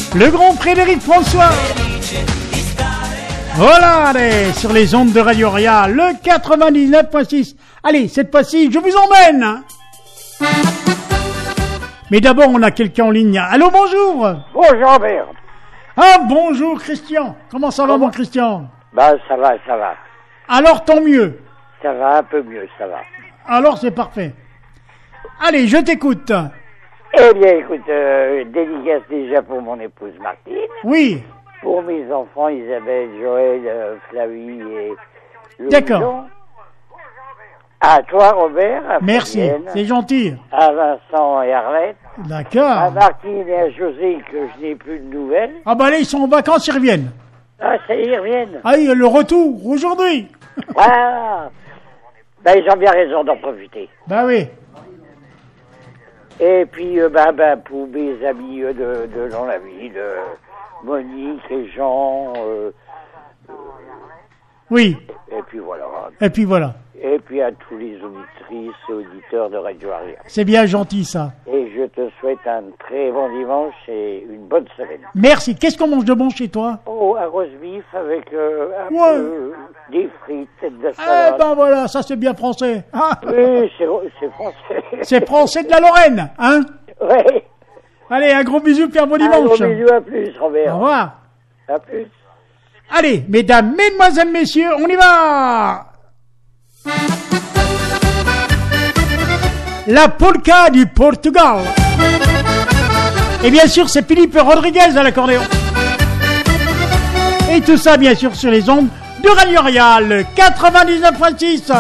Le grand Frédéric François. Voilà, allez, sur les ondes de Radio Ria, le 99.6. Allez, cette fois-ci, je vous emmène. Mais d'abord, on a quelqu'un en ligne. Allô, bonjour. Bonjour, Robert. Ah, bonjour, Christian. Comment ça va, mon Christian? Bah, ça va, ça va. Alors, tant mieux. Ça va un peu mieux, ça va. Alors, c'est parfait. Allez, je t'écoute. Eh bien, écoute, dédicace déjà pour mon épouse Martine. Oui. Pour mes enfants, Isabelle, Joël, Flavie et Louison. D'accord. À toi, Robert. À Merci, Fabienne, c'est gentil. à Vincent et Arlette. À D'accord. Martine et à José, que je n'ai plus de nouvelles. Ah bah là, ils sont en vacances, ils reviennent. Ah, ça y est, ils reviennent. Ah, il y a le retour, aujourd'hui. Ah. Ben, ils ont bien raison d'en profiter. Bah oui. Et puis, pour mes amis de dans la ville, Monique et Jean, Oui. et puis voilà. Et puis voilà. Et puis à tous les auditrices et auditeurs de Radio Aria. C'est bien gentil, ça. Et je te souhaite un très bon dimanche et une bonne semaine. Merci. Qu'est-ce qu'on mange de bon chez toi? Oh, un roast beef avec Ouais. des frites et de la Eh salade. ben voilà, ça c'est bien français. Ah, Oui, c'est français. c'est français de la Lorraine, hein? Ouais. Allez, un gros bisou, puis un bon Un dimanche. gros bisou, à plus, Au Robert. revoir. À plus. Allez, mesdames, mesdemoiselles, messieurs, on y va! La polka du Portugal. Et bien sûr, c'est Philippe Rodriguez à l'accordéon. Et tout ça, bien sûr, sur les ondes de Radio Ria, le 99.6.